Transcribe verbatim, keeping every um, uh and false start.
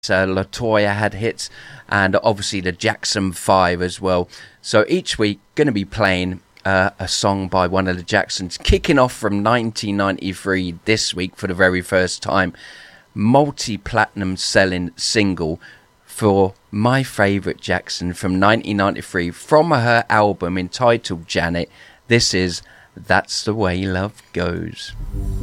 Uh, LaToya had hits, and obviously the Jackson Five as well. So each week, going to be playing uh, a song by one of the Jacksons, kicking off from nineteen ninety-three this week for the very first time. Multi-platinum selling single for my favourite Jackson from nineteen ninety-three from her album entitled Janet. This is That's the Way Love Goes.